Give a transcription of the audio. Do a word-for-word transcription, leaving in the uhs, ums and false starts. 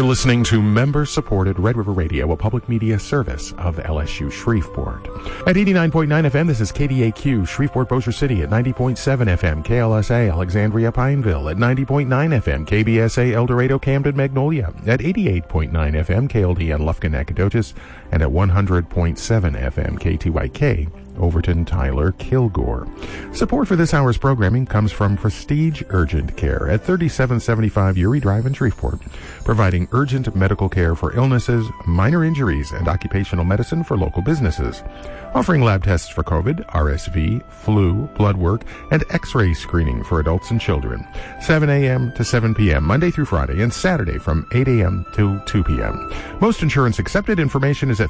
listening to member-supported Red River Radio, a public media service of L S U Shreveport. At eighty-nine point nine F M, this is K D A Q, Shreveport Bossier City at ninety point seven F M, K L S A, Alexandria Pineville at ninety point nine F M, K B S A, El Dorado, Camden, Magnolia at eighty-eight point nine F M, K L D N, Lufkin, Nacogdoches, and at one hundred point seven F M, K T Y K, Overton, Tyler, Kilgore. Support for this hour's programming comes from Prestige Urgent Care at thirty-seven seventy-five Erie Drive in Shreveport, providing urgent medical care for illnesses, minor injuries, and occupational medicine for local businesses. Offering lab tests for COVID, R S V, flu, blood work, and x-ray screening for adults and children. seven a.m. to seven p.m. Monday through Friday, and Saturday from eight a.m. to two p.m. Most insurance accepted. Information is at